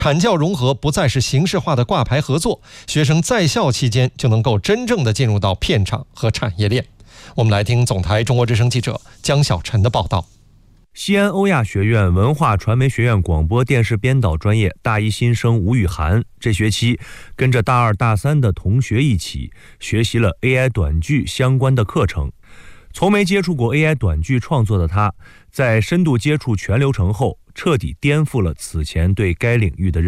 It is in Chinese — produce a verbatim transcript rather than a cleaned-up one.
产教融合不再是形式化的挂牌合作，学生在校期间就能够真正的进入到片场和产业链。我们来听总台中国之声记者江小晨的报道。 西安欧亚学院文化传媒学院广播电视编导专业大一新生吴雨涵，这学期跟着大二大三的同学一起学习了 A I 短剧相关的课程。从没接触过 A I 短剧创作的他，在深度接触全流程后，彻底颠覆了此前对该领域的认识。